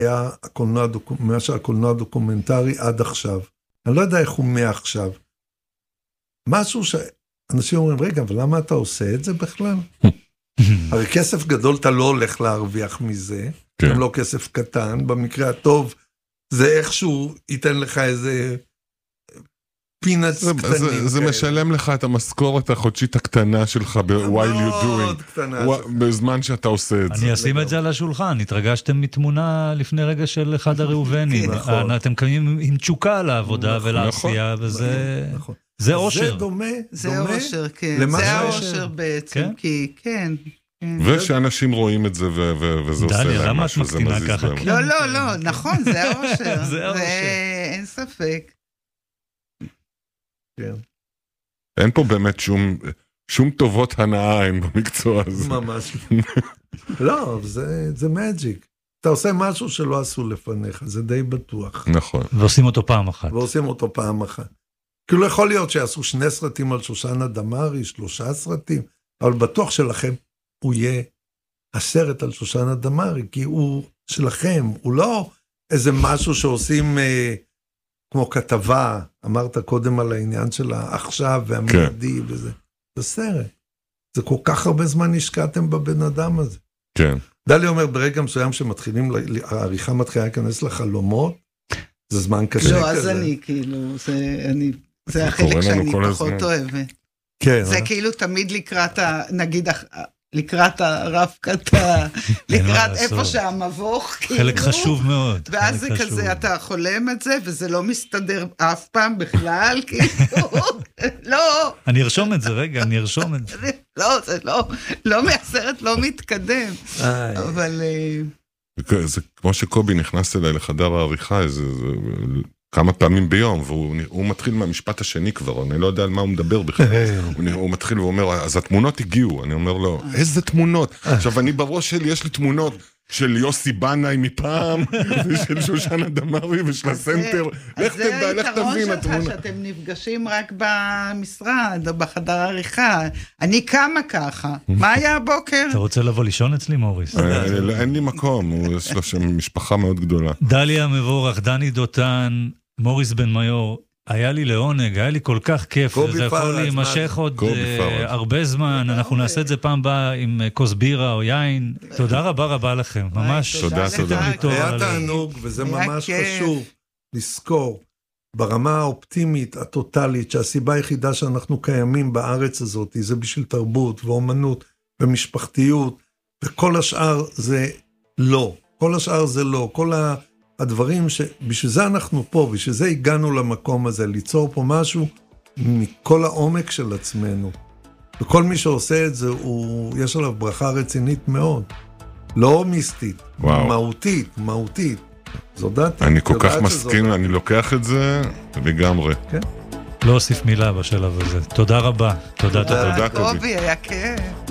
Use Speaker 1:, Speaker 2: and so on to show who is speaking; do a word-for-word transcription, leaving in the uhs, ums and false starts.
Speaker 1: היה הקולנוע, מה שהקולנוע דוקומנטרי עד עכשיו. אני לא יודע איך הוא מעכשיו. משהו שאנשים אומרים, רגע, אבל למה אתה עושה את זה בכלל? הרי כסף גדול אתה לא הולך להרוויח מזה, גם לא כסף קטן, במקרה הטוב זה איכשהו ייתן לך איזה פינאץ קטנים.
Speaker 2: זה משלם לך את המשכורת החודשית הקטנה שלך ב-while you doing, בזמן שאתה עושה את זה.
Speaker 3: אני אשים את זה על השולחן, התרגשתם מתמונה לפני רגע של אחד הראובני, אתם קמים עם תשוקה על העבודה ולעשייה, וזה... זה אושר.
Speaker 1: זה דומה,
Speaker 4: זה אושר, כן. זה האושר בעצם, כי כן.
Speaker 2: ושאנשים רואים את זה וזה עושה להם משהו, זה מזיז בהם.
Speaker 4: לא, לא, לא, נכון, זה האושר. זה האושר. אין ספק.
Speaker 1: כן.
Speaker 2: אין פה באמת שום, שום טובות הנאה אין במקצוע הזה.
Speaker 1: ממש. לא, זה, זה מג'יק. אתה עושה משהו שלא עשו לפניך, זה די בטוח.
Speaker 2: נכון.
Speaker 3: ועושים אותו פעם אחת.
Speaker 1: ועושים אותו פעם אחת. כאילו יכול להיות שיעשו שני סרטים על שושנה דמארי, שלושה סרטים, אבל בטוח שלכם הוא יהיה הסרט על שושנה דמארי, כי הוא שלכם, הוא לא איזה משהו שעושים אה, כמו כתבה, אמרת קודם על העניין של העכשיו והמיידי כן. וזה, זה סרט. זה כל כך הרבה זמן השקעתם בבן אדם הזה.
Speaker 2: כן.
Speaker 1: דלי אומר, ברגע מסוים שמתחילים, העריכה מתחילה להיכנס לחלומות, זה זמן קשה
Speaker 4: לא,
Speaker 1: כזה.
Speaker 4: לא, אז אני כאילו, זה, אני, זה החלק שאני פחות אוהבת.
Speaker 1: כן.
Speaker 4: זה כאילו תמיד לקראת, נגיד, לקראת הרף קטע, לקראת איפה שהמבוך,
Speaker 3: חלק חשוב מאוד.
Speaker 4: ואז זה כזה, אתה חולם את זה, וזה לא מסתדר אף פעם בכלל, כאילו, לא.
Speaker 3: אני ארשום את זה, רגע, אני ארשום את זה.
Speaker 4: לא, זה לא, לא מהסרט לא מתקדם, אבל...
Speaker 2: זה כמו שקובי נכנס אליי לחדר העריכה, זה... כמה פעמים ביום, והוא מתחיל מהמשפט השני כבר, אני לא יודע על מה הוא מדבר בכלל. הוא מתחיל ואומר, אז התמונות הגיעו, אני אומר לו, איזה תמונות? עכשיו, אני בראש שלי, יש לי תמונות של יוסי בנאי מפעם, ושל שושנה דמארי ושל הסנטר. לך תדע, לך תבין התמונה.
Speaker 4: אז זה היתרון שלך, שאתם נפגשים רק במשרד, או בחדר העריכה. אני קמה ככה. מה היה הבוקר?
Speaker 3: אתה רוצה לבוא לישון אצלי, מוריס?
Speaker 2: אין לי מקום, יש לו שם משפחה מאוד גדולה.
Speaker 3: דליה מבורך, דני דותן, מוריס בן מיור, היה לי לעונג, היה לי כל כך כיף, זה יכול להימשך עוד הרבה זמן, אנחנו נעשה את זה פעם באה עם כוס בירה או יין, תודה רבה רבה לכם, ממש.
Speaker 2: תודה, תודה.
Speaker 1: היה תענוג, וזה ממש חשוב לזכור, ברמה האופטימית, הטוטלית, שהסיבה היחידה שאנחנו קיימים בארץ הזאת, זה בשביל תרבות ואומנות ומשפחתיות, וכל השאר זה לא, כל השאר זה לא, כל ה... הדברים שבשביל זה אנחנו פה, בשביל זה הגענו למקום הזה, ליצור פה משהו מכל העומק של עצמנו. וכל מי שעושה את זה, הוא, יש עליו ברכה רצינית מאוד. לא מיסטית, וואו. מהותית, מהותית. זו דעתי.
Speaker 2: אני כל כך מסכים, אני לוקח את זה לגמרי.
Speaker 1: כן.
Speaker 3: לא אוסיף מילה בשלב הזה. תודה רבה. תודה, תודה.
Speaker 4: תודה, קובי, היה כיף.